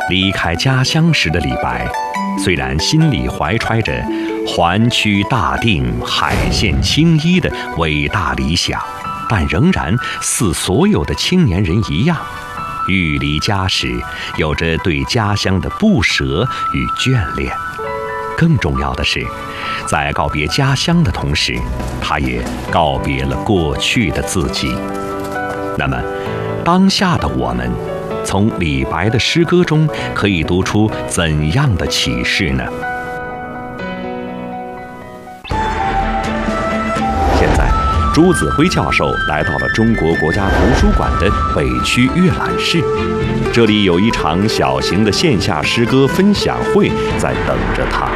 离开家乡时的李白，虽然心里怀揣着还躯大定、海线青衣的伟大理想，但仍然似所有的青年人一样，欲离家时有着对家乡的不舍与眷恋。更重要的是，在告别家乡的同时，他也告别了过去的自己。那么，当下的我们，从李白的诗歌中可以读出怎样的启示呢？现在，朱子辉教授来到了中国国家图书馆的北区阅览室，这里有一场小型的线下诗歌分享会在等着他。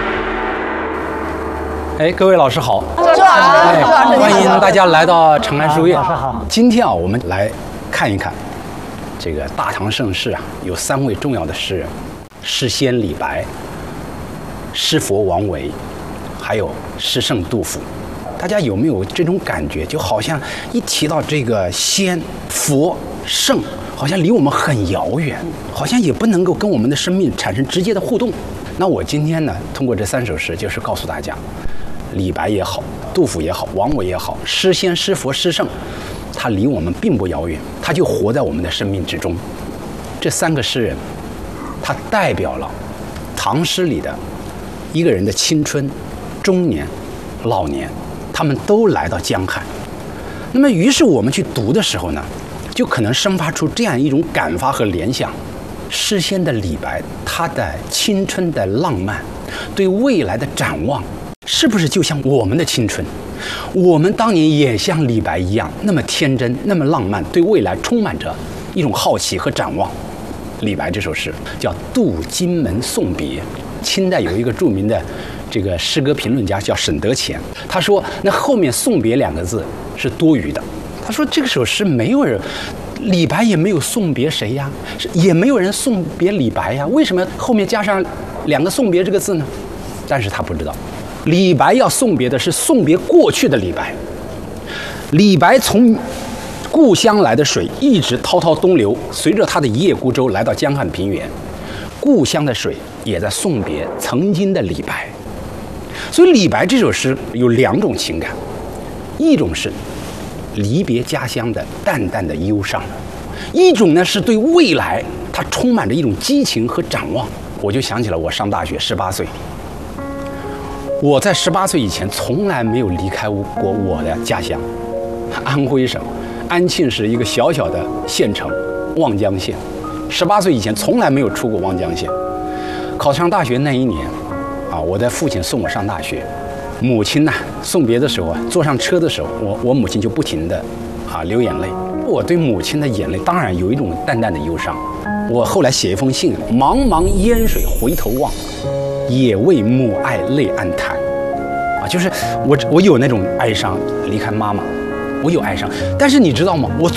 各位老师好， 朱老师， 欢迎大家来到长安书院。 老师好。 今天我们来看一看这个大唐盛世有3位重要的诗人：诗仙李白、诗佛王维，还有诗圣杜甫。大家有没有这种感觉？就好像一提到这个仙、佛、圣，好像离我们很遥远，好像也不能够跟我们的生命产生直接的互动。那我今天呢，通过这3首诗，就是告诉大家，李白也好，杜甫也好，王维也好，诗仙、诗佛、诗圣，他离我们并不遥远，他就活在我们的生命之中。这3个诗人，他代表了唐诗里的一个人的青春、中年、老年，他们都来到江汉。那么，于是我们去读的时候呢，就可能生发出这样一种感发和联想：诗仙的李白，他的青春的浪漫，对未来的展望，是不是就像我们的青春？我们当年也像李白一样，那么天真，那么浪漫，对未来充满着一种好奇和展望。李白这首诗叫《渡荆门送别》，清代有一个著名的这个诗歌评论家叫沈德潜，他说那后面送别2个字是多余的。他说这首诗没有人，李白也没有送别谁呀，也没有人送别李白呀，为什么后面加上2个送别这个字呢？但是他不知道，李白要送别的是送别过去的李白。李白从故乡来的水一直滔滔东流，随着他的一叶孤舟来到江汉平原，故乡的水也在送别曾经的李白。所以李白这首诗有2种情感，一种是离别家乡的淡淡的忧伤，一种呢是对未来它充满着一种激情和展望。我就想起了我上大学18岁，我在18岁以前从来没有离开过我的家乡，安徽省安庆市一个小小的县城望江县。18岁以前从来没有出过望江县。考上大学那一年我的父亲送我上大学，母亲送别的时候坐上车的时候，我母亲就不停的流眼泪。我对母亲的眼泪当然有一种淡淡的忧伤。我后来写一封信：茫茫烟水回头望，也为母爱泪暗弹。就是我有那种哀伤，离开妈妈，我有哀伤。但是你知道吗？我